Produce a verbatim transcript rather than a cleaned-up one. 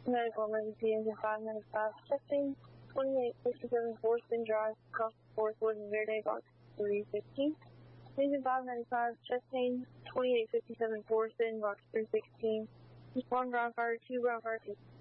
Medical emergency engine five ninety-five testing. twenty-eight fifty-seven Forest Bend Drive, across the Forest Woods and Verde box three fifteen. Engine five ninety-five testing. twenty-eight fifty-seven Forest Bend box three sixteen. One ground fire, two ground fire, two.